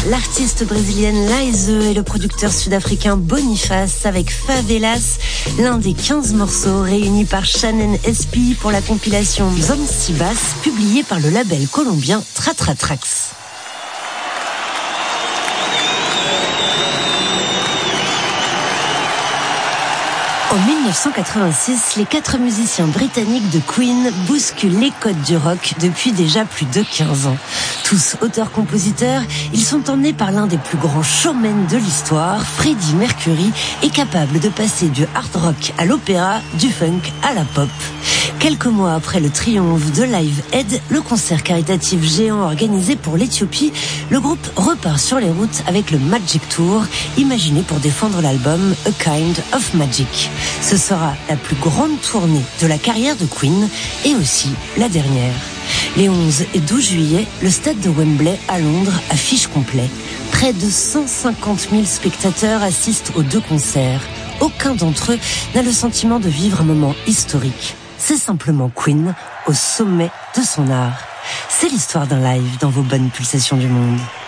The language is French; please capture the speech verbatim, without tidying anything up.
L'artiste brésilienne Laïse et le producteur sud-africain Boniface avec Favelas, l'un des quinze morceaux réunis par Shannon S P pour la compilation Zone Sibas, publiée par le label colombien Tratra Tracks. En dix-neuf cent quatre-vingt-six, les quatre musiciens britanniques de Queen bousculent les codes du rock depuis déjà plus de quinze ans. Tous auteurs-compositeurs, ils sont emmenés par l'un des plus grands showmen de l'histoire, Freddie Mercury, est capable de passer du hard rock à l'opéra, du funk à la pop. Quelques mois après le triomphe de Live Aid, le concert caritatif géant organisé pour l'Éthiopie, le groupe repart sur les routes avec le Magic Tour, imaginé pour défendre l'album A Kind of Magic. Ce sera la plus grande tournée de la carrière de Queen et aussi la dernière. Les onze et douze juillet, le stade de Wembley à Londres affiche complet. Près de cent cinquante mille spectateurs assistent aux deux concerts. Aucun d'entre eux n'a le sentiment de vivre un moment historique. C'est simplement Queen au sommet de son art. C'est l'histoire d'un live dans vos bonnes pulsations du monde.